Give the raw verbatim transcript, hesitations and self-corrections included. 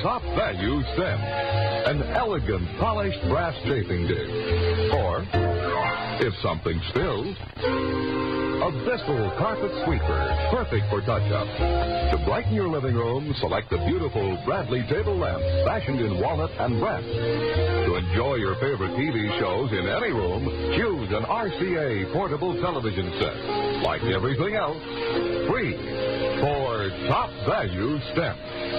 top value stem. An elegant, polished brass chafing dish. Or, if something spills, a Bissell carpet sweeper, perfect for touch-up. To brighten your living room, select the beautiful Bradley table lamp, fashioned in walnut and brass. To enjoy your favorite T V shows in any room, choose an R C A portable television set. Like everything else, free for top value stem.